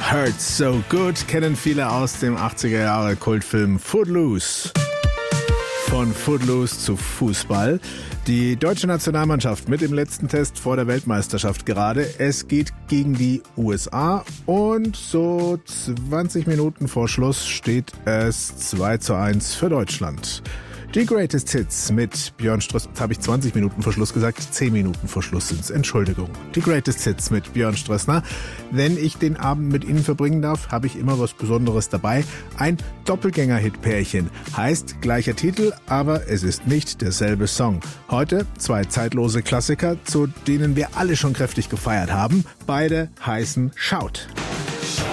Hurts So Good kennen viele aus dem 80er Jahre Kultfilm Footloose. Von Footloose zu Fußball. Die deutsche Nationalmannschaft mit dem letzten Test vor der Weltmeisterschaft gerade. Es geht gegen die USA und so 20 Minuten vor Schluss steht es 2:1 für Deutschland. Die Greatest Hits mit Björn Strössner. Jetzt habe ich 20 Minuten vor Schluss gesagt, 10 Minuten vor Schluss sind's. Entschuldigung. Die Greatest Hits mit Björn Strössner. Wenn ich den Abend mit Ihnen verbringen darf, habe ich immer was Besonderes dabei. Ein Doppelgänger-Hit-Pärchen. Heißt gleicher Titel, aber es ist nicht derselbe Song. Heute 2 zeitlose Klassiker, zu denen wir alle schon kräftig gefeiert haben. Beide heißen Shout.